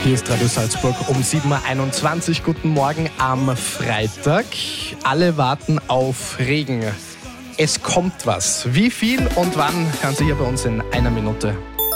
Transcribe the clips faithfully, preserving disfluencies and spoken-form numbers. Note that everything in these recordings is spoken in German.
Hier ist Radio Salzburg um sieben Uhr einundzwanzig. Guten Morgen am Freitag. Alle warten auf Regen. Es kommt was. Wie viel und wann, hören Sie hier bei uns in einer Minute.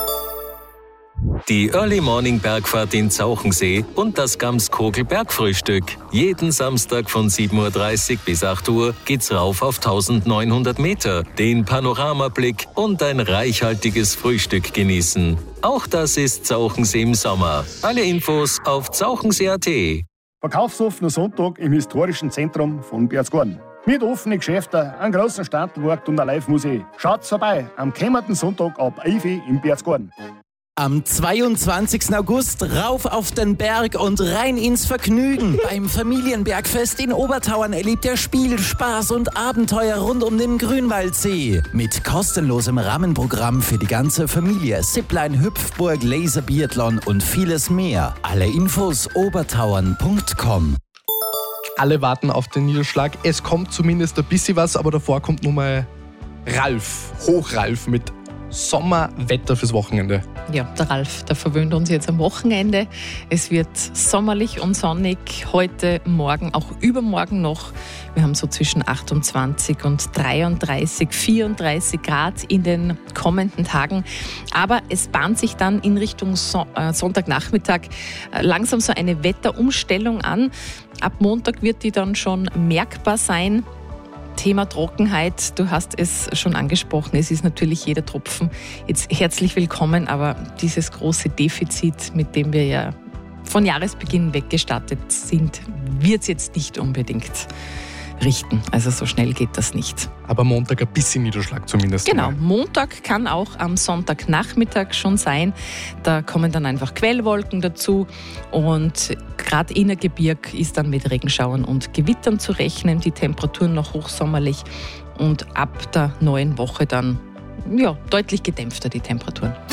Die Early Morning Bergfahrt in Zauchensee und das Gamskogel Bergfrühstück. Jeden Samstag von sieben Uhr dreißig bis acht Uhr geht's rauf auf eintausendneunhundert Meter, den Panoramablick und ein reichhaltiges Frühstück genießen. Auch das ist Zauchensee im Sommer. Alle Infos auf zauchensee punkt at. Verkaufsoffener Sonntag im historischen Zentrum von Berchtesgaden. Mit offenen Geschäften, einem großen Standmarkt und einer Live-Musik. Schaut's vorbei am kommenden Sonntag ab elf Uhr im Berchtesgaden. Am zweiundzwanzigsten August rauf auf den Berg und rein ins Vergnügen. Beim Familienbergfest in Obertauern erlebt ihr Spiel, Spaß und Abenteuer rund um den Grünwaldsee. Mit kostenlosem Rahmenprogramm für die ganze Familie, Zipline, Hüpfburg, Laserbiathlon und vieles mehr. Alle Infos obertauern punkt com. Alle warten auf den Niederschlag. Es kommt zumindest ein bisschen was, aber davor kommt nun mal Ralf, Hochralf mit Sommerwetter fürs Wochenende. Ja, der Ralf, der verwöhnt uns jetzt am Wochenende. Es wird sommerlich und sonnig, heute, morgen, auch übermorgen noch. Wir haben so zwischen achtundzwanzig und dreiunddreißig, vierunddreißig Grad in den kommenden Tagen. Aber es bahnt sich dann in Richtung so- äh, Sonntagnachmittag äh, langsam so eine Wetterumstellung an. Ab Montag wird die dann schon merkbar sein. Thema Trockenheit, du hast es schon angesprochen, es ist natürlich jeder Tropfen jetzt herzlich willkommen, aber dieses große Defizit, mit dem wir ja von Jahresbeginn weggestartet sind, wird es jetzt nicht unbedingt richten. Also so schnell geht das nicht. Aber Montag ein bisschen Niederschlag zumindest. Genau, mal. Montag kann auch am Sonntagnachmittag schon sein. Da kommen dann einfach Quellwolken dazu und gerade Innergebirg ist dann mit Regenschauern und Gewittern zu rechnen. Die Temperaturen noch hochsommerlich und ab der neuen Woche dann ja, deutlich gedämpfter die Temperaturen.